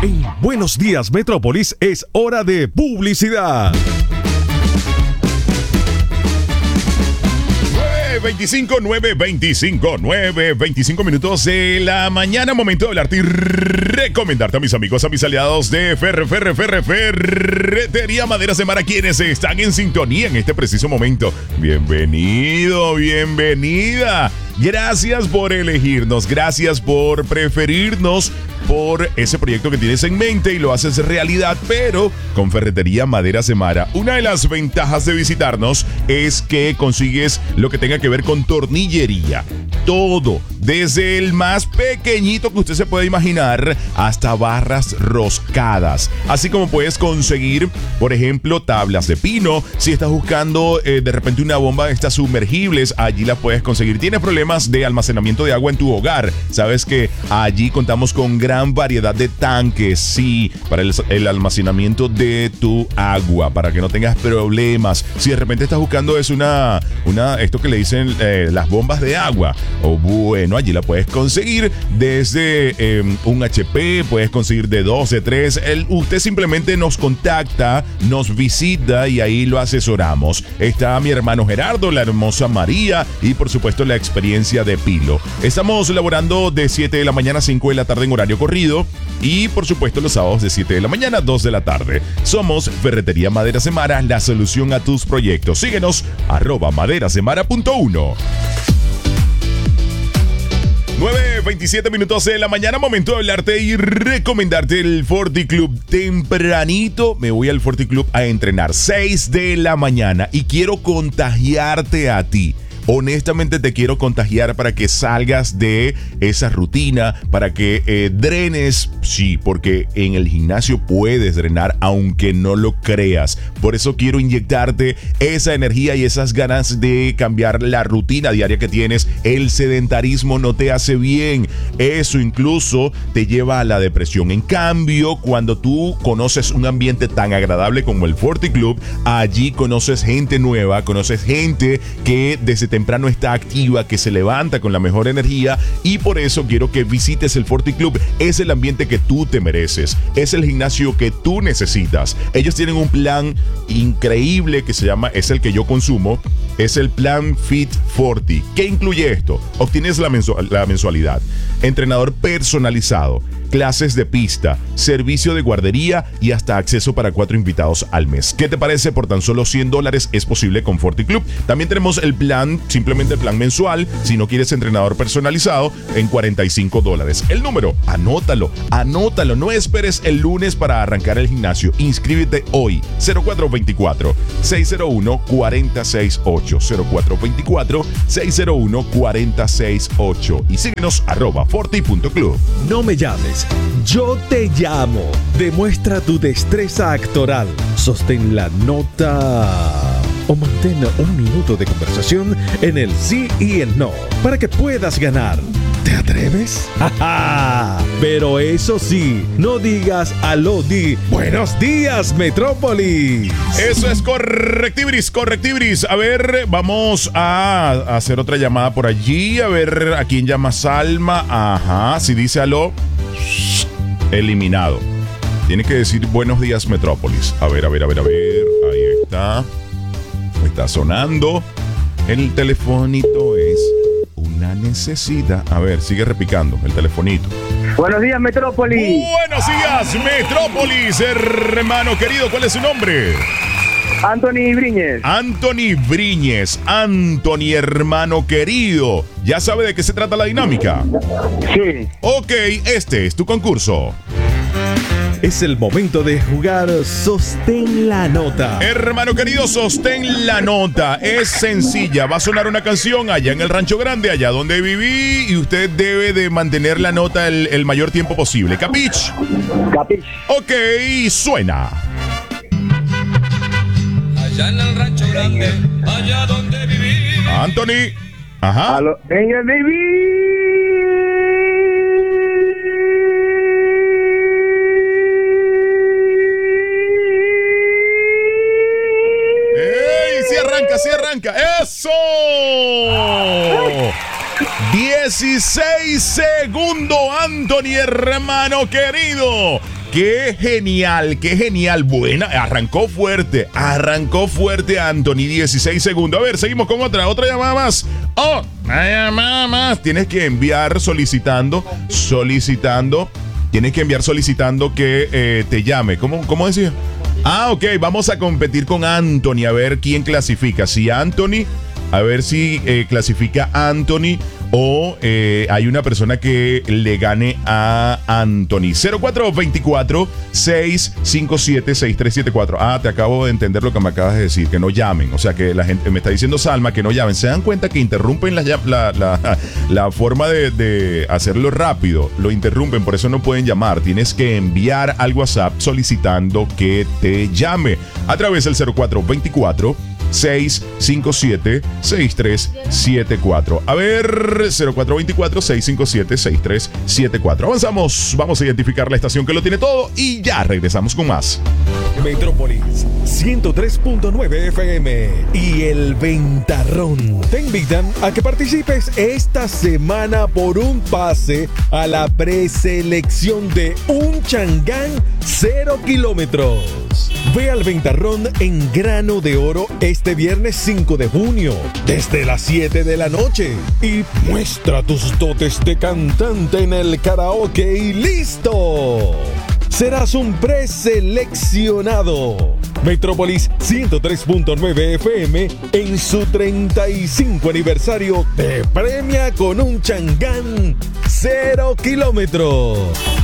En Buenos Días Metrópolis es hora de publicidad. 25 minutos de la mañana. Momento de hablarte y recomendarte a mis amigos, a mis aliados de Ferretería Maderas de Mara, quienes están en sintonía en este preciso momento. Bienvenido, bienvenida. Gracias por elegirnos, gracias por preferirnos, por ese proyecto que tienes en mente y lo haces realidad, pero con Ferretería Maderas de Mara. Una de las ventajas de visitarnos es que consigues lo que tenga que ver con tornillería. Todo, desde el más pequeñito que usted se pueda imaginar hasta barras roscadas. Así como puedes conseguir, por ejemplo, tablas de pino. Si estás buscando de repente una bomba de estas sumergibles, allí las puedes conseguir. ¿Tienes problemas de almacenamiento de agua en tu hogar? Sabes que allí contamos con gran variedad de tanques, sí, para el almacenamiento de tu agua, para que no tengas problemas. Si de repente estás buscando esto que le dicen las bombas de agua, o bueno, allí la puedes conseguir desde un HP, puedes conseguir de 2, de 3. Usted simplemente nos contacta, nos visita y ahí lo asesoramos. Está mi hermano Gerardo, la hermosa María y por supuesto la experiencia de Pilo. Estamos laborando de 7 de la mañana a 5 de la tarde en horario corrido y por supuesto los sábados de 7 de la mañana a 2 de la tarde. Somos Ferretería Maderas de Mara, la solución a tus proyectos. Síguenos @maderasdemara.1. 9:27 minutos de la mañana, momento de hablarte y recomendarte el Forti Club. Tempranito me voy al Forti Club a entrenar, 6 de la mañana, y quiero contagiarte a ti. Honestamente te quiero contagiar para que salgas de esa rutina, para que drenes, sí, porque en el gimnasio puedes drenar aunque no lo creas. Por eso quiero inyectarte esa energía y esas ganas de cambiar la rutina diaria que tienes. El sedentarismo no te hace bien, eso incluso te lleva a la depresión. En cambio, cuando tú conoces un ambiente tan agradable como el Forti Club, allí conoces gente nueva, conoces gente que desde temprano está activa, que se levanta con la mejor energía, y por eso quiero que visites el Forti Club. Es el ambiente que tú te mereces, es el gimnasio que tú necesitas. Ellos tienen un plan increíble que se llama, es el que yo consumo, es el plan Fit Forti. ¿Qué incluye esto? Obtienes la mensualidad, entrenador personalizado, clases de pista, servicio de guardería y hasta acceso para 4 invitados al mes. ¿Qué te parece? Por tan solo $100 es posible con Forti Club. También tenemos el plan, simplemente el plan mensual, si no quieres entrenador personalizado, en $45. El número, anótalo, no esperes el lunes para arrancar el gimnasio. Inscríbete hoy, 0424-601-468, 0424-601-468, y síguenos @forti.club. No me llames, yo te llamo. Demuestra tu destreza actoral. Sostén la nota o mantén un minuto de conversación en el sí y el no para que puedas ganar. ¿Te atreves? ¡Ja, ja! Pero eso sí, no digas aló, di buenos días, Metrópolis. Eso es correctibris. A ver, vamos a hacer otra llamada por allí. A ver, ¿a quién llama? Salma. Ajá, si dice aló, eliminado. Tiene que decir buenos días, Metrópolis. A ver. Ahí está. Está sonando. El telefonito es una necesidad. A ver, sigue repicando el telefonito. Buenos días, Metrópolis. Buenos días, Metrópolis, hermano querido. ¿Cuál es su nombre? Anthony Briñez. Anthony, hermano querido. ¿Ya sabe de qué se trata la dinámica? Sí. Ok, este es tu concurso. Es el momento de jugar Sostén la Nota. Hermano querido, sostén la nota. Es sencilla. Va a sonar una canción allá en el Rancho Grande, allá donde viví, y usted debe de mantener la nota el mayor tiempo posible. ¿Capich? Capich. Ok, suena. Allá en el Rancho Grande, allá donde viví. Anthony. Ajá. En el baby. Sí arranca. ¡Eso! 16 segundos, Anthony, hermano querido. Qué genial. Buena, arrancó fuerte Anthony, 16 segundos. A ver, seguimos con otra llamada más. Una llamada más. Tienes que enviar solicitando. Tienes que enviar solicitando que te llame. ¿Cómo decía? Ok, vamos a competir con Anthony, a ver quién clasifica. A ver si clasifica Anthony o hay una persona que le gane a Anthony. 0424-657-6374. Te acabo de entender lo que me acabas de decir, que no llamen. O sea, que la gente, me está diciendo Salma que no llamen. ¿Se dan cuenta que interrumpen la forma de hacerlo rápido? Lo interrumpen, por eso no pueden llamar. Tienes que enviar al WhatsApp solicitando que te llame a través del 0424-657-6374. A ver, 0424-657-6374. Avanzamos, vamos a identificar la estación que lo tiene todo y ya regresamos con más. Metrópolis 103.9 FM y El Ventarrón te invitan a que participes esta semana por un pase a la preselección de un Changán 0 kilómetros. Ve al Ventarrón en Grano de Oro este viernes 5 de junio, desde las 7 de la noche. Y muestra tus dotes de cantante en el karaoke y ¡listo! Serás un preseleccionado. Metrópolis 103.9 FM en su 35 aniversario te premia con un Changán 0 kilómetros.